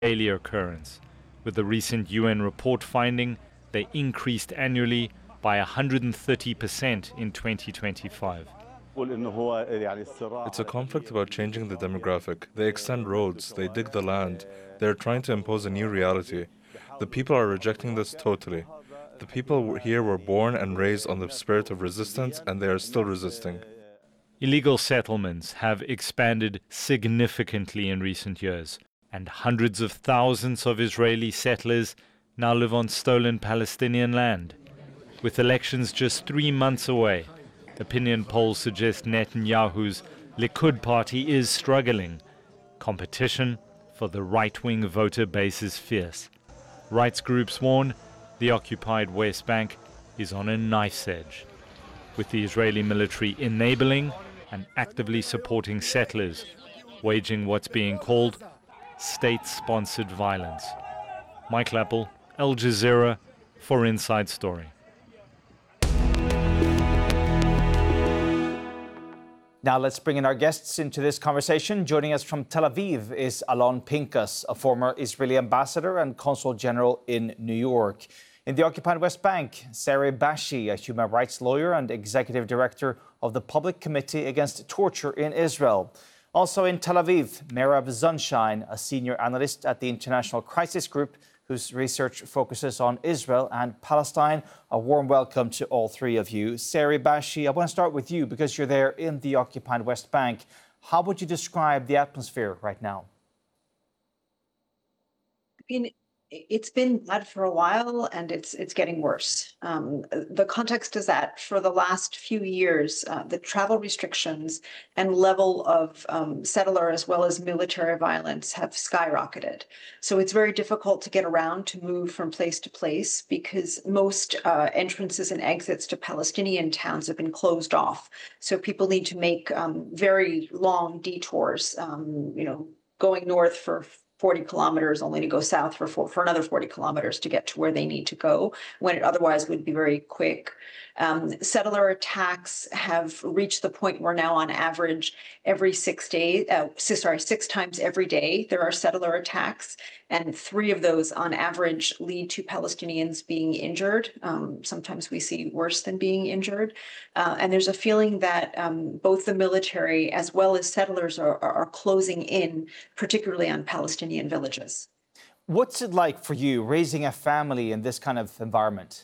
daily occurrence, with the recent UN report finding they increased annually by 130% in 2025. It's a conflict about changing the demographic. They extend roads, they dig the land, they're trying to impose a new reality. The people are rejecting this totally. The people here were born and raised on the spirit of resistance, and they are still resisting. Illegal settlements have expanded significantly in recent years, and hundreds of thousands of Israeli settlers now live on stolen Palestinian land. With elections just 3 months away, opinion polls suggest Netanyahu's Likud party is struggling. Competition for the right-wing voter base is fierce. Rights groups warn the occupied West Bank is on a knife's edge, with the Israeli military enabling and actively supporting settlers, waging what's being called state-sponsored violence. Mike Lappel, Al Jazeera, for Inside Story. Now let's bring in our guests into this conversation. Joining us from Tel Aviv is Alon Pinkas, a former Israeli ambassador and consul general in New York. In the occupied West Bank, Sari Bashi, a human rights lawyer and executive director of the Public Committee Against Torture in Israel. Also in Tel Aviv, Merav Sunshine, a senior analyst at the International Crisis Group, whose research focuses on Israel and Palestine. A warm welcome to all three of you. Sari Bashi, I want to start with you because you're there in the occupied West Bank. How would you describe the atmosphere right now? It's been bad for a while, and it's getting worse. The context is that for the last few years, the travel restrictions and level of settler as well as military violence have skyrocketed. So it's very difficult to get around, to move from place to place, because most entrances and exits to Palestinian towns have been closed off. So people need to make very long detours, going north for 40 kilometers only to go south for another 40 kilometers to get to where they need to go, when it otherwise would be very quick. Settler attacks have reached the point where now on average every 6 times every day there are settler attacks, and 3 of those on average lead to Palestinians being injured. Sometimes we see worse than being injured. And there's a feeling that both the military as well as settlers are closing in, particularly on Palestinian villages. What's it like for you raising a family in this kind of environment?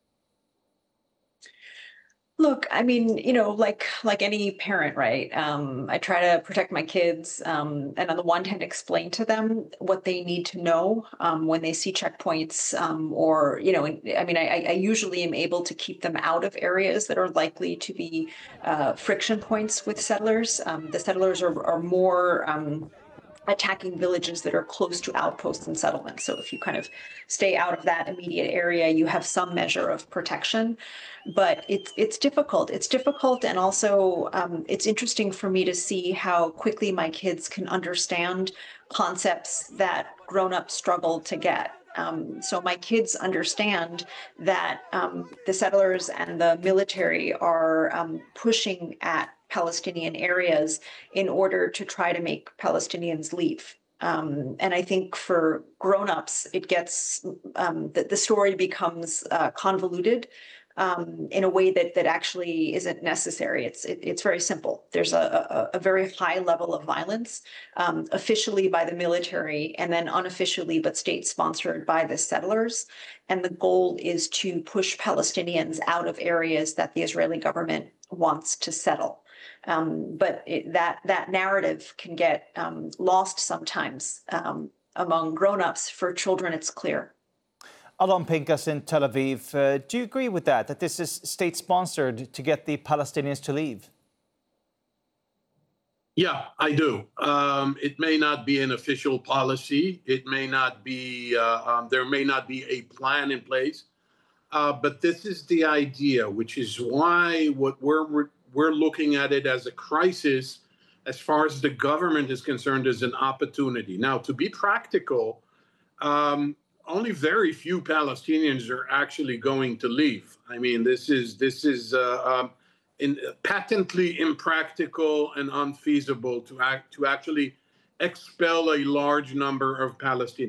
Look, I mean, like any parent, right? I try to protect my kids, and on the one hand, explain to them what they need to know when they see checkpoints, I usually am able to keep them out of areas that are likely to be friction points with settlers. The settlers are more attacking villages that are close to outposts and settlements. So if you kind of stay out of that immediate area, you have some measure of protection. But it's difficult. It's difficult, and also it's interesting for me to see how quickly my kids can understand concepts that grown-ups struggle to get. So my kids understand that the settlers and the military are pushing at Palestinian areas in order to try to make Palestinians leave. And I think for grown-ups, it gets the story becomes convoluted in a way that actually isn't necessary. It's very simple. There's a very high level of violence, officially by the military, and then unofficially but state-sponsored by the settlers. And the goal is to push Palestinians out of areas that the Israeli government wants to settle. But that narrative can get lost sometimes among grown-ups. For children, it's clear. Alon Pinkas in Tel Aviv, do you agree with that this is state-sponsored to get the Palestinians to leave? Yeah, I do. It may not be an official policy. It may not be, there may not be a plan in place. But this is the idea, which is why we're looking at it as a crisis as far as the government is concerned, as an opportunity. Now, to be practical, only very few Palestinians are actually going to leave. I mean, this is patently impractical and unfeasible to actually expel a large number of Palestinians.